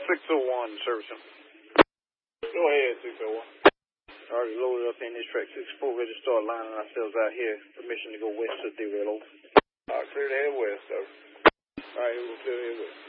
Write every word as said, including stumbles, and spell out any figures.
six oh one, servicing. Go ahead, six oh one. Already loaded up in this track six four, ready to start lining ourselves out here. Permission to go west of the rail. All right, clear to head west, over. All right, we'll clear to head west.